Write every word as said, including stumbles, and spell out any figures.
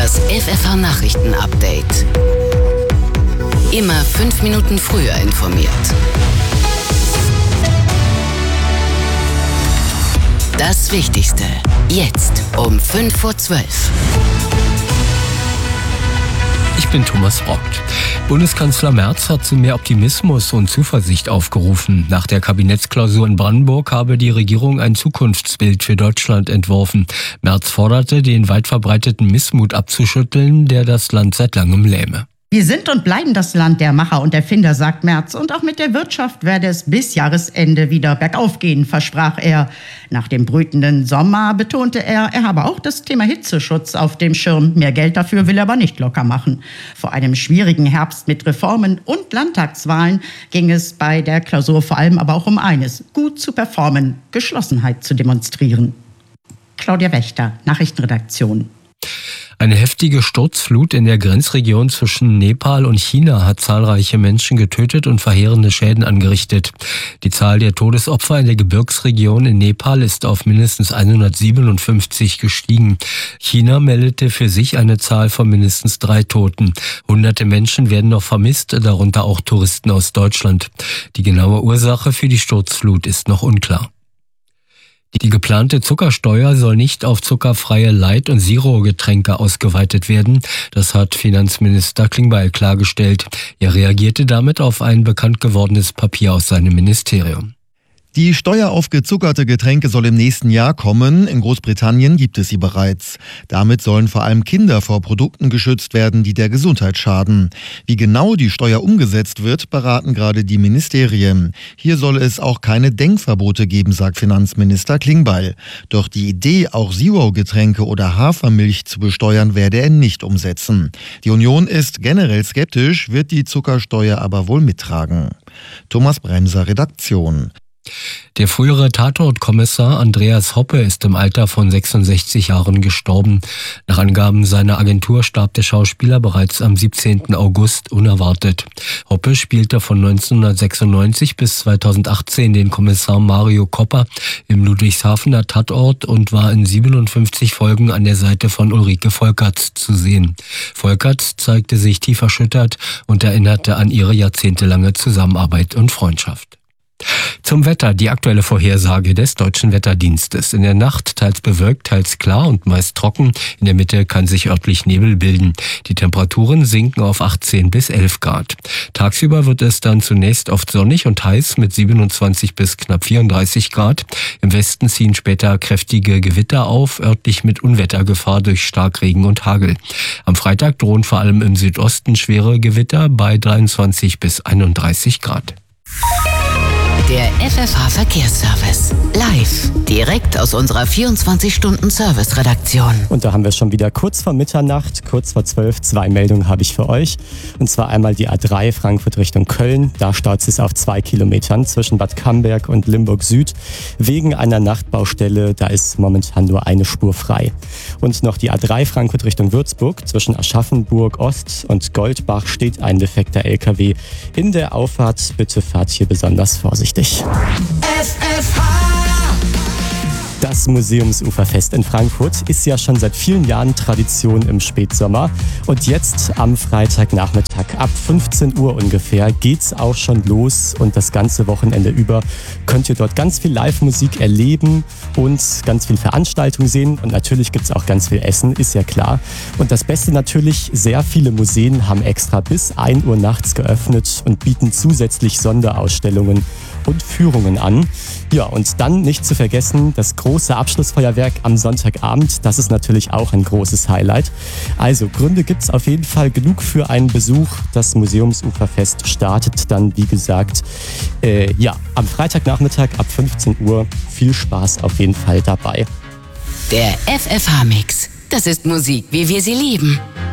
Das F F H-Nachrichten-Update. Immer fünf Minuten früher informiert. Das Wichtigste jetzt um fünf vor zwölf. Ich bin Thomas Rock. Bundeskanzler Merz hat zu mehr Optimismus und Zuversicht aufgerufen. Nach der Kabinettsklausur in Brandenburg habe die Regierung ein Zukunftsbild für Deutschland entworfen. Merz forderte, den weit verbreiteten Missmut abzuschütteln, der das Land seit langem lähme. Wir sind und bleiben das Land der Macher und Erfinder, sagt Merz. Und auch mit der Wirtschaft werde es bis Jahresende wieder bergauf gehen, versprach er. Nach dem brütenden Sommer betonte er, er habe auch das Thema Hitzeschutz auf dem Schirm. Mehr Geld dafür will er aber nicht locker machen. Vor einem schwierigen Herbst mit Reformen und Landtagswahlen ging es bei der Klausur vor allem aber auch um eines: gut zu performen, Geschlossenheit zu demonstrieren. Claudia Wächter, Nachrichtenredaktion. Eine heftige Sturzflut in der Grenzregion zwischen Nepal und China hat zahlreiche Menschen getötet und verheerende Schäden angerichtet. Die Zahl der Todesopfer in der Gebirgsregion in Nepal ist auf mindestens hundertsiebenundfünfzig gestiegen. China meldete für sich eine Zahl von mindestens drei Toten. Hunderte Menschen werden noch vermisst, darunter auch Touristen aus Deutschland. Die genaue Ursache für die Sturzflut ist noch unklar. Die geplante Zuckersteuer soll nicht auf zuckerfreie Light- und Zero-Getränke ausgeweitet werden. Das hat Finanzminister Klingbeil klargestellt. Er reagierte damit auf ein bekannt gewordenes Papier aus seinem Ministerium. Die Steuer auf gezuckerte Getränke soll im nächsten Jahr kommen. In Großbritannien gibt es sie bereits. Damit sollen vor allem Kinder vor Produkten geschützt werden, die der Gesundheit schaden. Wie genau die Steuer umgesetzt wird, beraten gerade die Ministerien. Hier soll es auch keine Denkverbote geben, sagt Finanzminister Klingbeil. Doch die Idee, auch Zero-Getränke oder Hafermilch zu besteuern, werde er nicht umsetzen. Die Union ist generell skeptisch, wird die Zuckersteuer aber wohl mittragen. Thomas Bremser, Redaktion. Der frühere Tatortkommissar Andreas Hoppe ist im Alter von sechsundsechzig Jahren gestorben. Nach Angaben seiner Agentur starb der Schauspieler bereits am siebzehnten August unerwartet. Hoppe spielte von neunzehnhundertsechsundneunzig bis zweitausendachtzehn den Kommissar Mario Kopper im Ludwigshafener Tatort und war in siebenundfünfzig Folgen an der Seite von Ulrike Volkerts zu sehen. Volkerts zeigte sich tief erschüttert und erinnerte an ihre jahrzehntelange Zusammenarbeit und Freundschaft. Zum Wetter, die aktuelle Vorhersage des Deutschen Wetterdienstes. In der Nacht teils bewölkt, teils klar und meist trocken. In der Mitte kann sich örtlich Nebel bilden. Die Temperaturen sinken auf achtzehn bis elf Grad. Tagsüber wird es dann zunächst oft sonnig und heiß mit siebenundzwanzig bis knapp vierunddreißig Grad. Im Westen ziehen später kräftige Gewitter auf, örtlich mit Unwettergefahr durch Starkregen und Hagel. Am Freitag drohen vor allem im Südosten schwere Gewitter bei dreiundzwanzig bis einunddreißig Grad. Der F F H-Verkehrsservice. Live. Direkt aus unserer vierundzwanzig-Stunden-Service-Redaktion. Und da haben wir schon wieder kurz vor Mitternacht, kurz vor zwölf, zwei Meldungen habe ich für euch. Und zwar einmal die A drei Frankfurt Richtung Köln. Da staut es auf zwei Kilometern zwischen Bad Camberg und Limburg Süd. Wegen einer Nachtbaustelle, da ist momentan nur eine Spur frei. Und noch die A drei Frankfurt Richtung Würzburg. Zwischen Aschaffenburg Ost und Goldbach steht ein defekter L K W in der Auffahrt. Bitte fahrt hier besonders vorsichtig. F F H! Das Museumsuferfest in Frankfurt ist ja schon seit vielen Jahren Tradition im Spätsommer. Und jetzt am Freitagnachmittag ab fünfzehn Uhr ungefähr geht's auch schon los. Und das ganze Wochenende über könnt ihr dort ganz viel Live-Musik erleben und ganz viel Veranstaltungen sehen. Und natürlich gibt's auch ganz viel Essen, ist ja klar. Und das Beste natürlich, sehr viele Museen haben extra bis ein Uhr nachts geöffnet und bieten zusätzlich Sonderausstellungen und Führungen an. Ja, und dann nicht zu vergessen, das große Abschlussfeuerwerk am Sonntagabend. Das ist natürlich auch ein großes Highlight. Also Gründe gibt's auf jeden Fall genug für einen Besuch. Das Museumsuferfest startet dann, wie gesagt, äh, ja, am Freitagnachmittag ab fünfzehn Uhr. Viel Spaß auf jeden Fall dabei. Der F F H-Mix. Das ist Musik, wie wir sie lieben.